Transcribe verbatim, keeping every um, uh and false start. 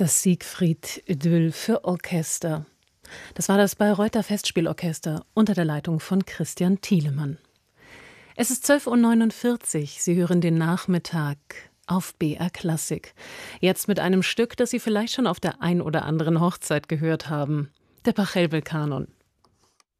Das Siegfried-Idyll für Orchester. Das war das Bayreuther Festspielorchester unter der Leitung von Christian Thielemann. Es ist zwölf Uhr neunundvierzig. Sie hören den Nachmittag auf B R Klassik. Jetzt mit einem Stück, das Sie vielleicht schon auf der ein oder anderen Hochzeit gehört haben. Der Pachelbel-Kanon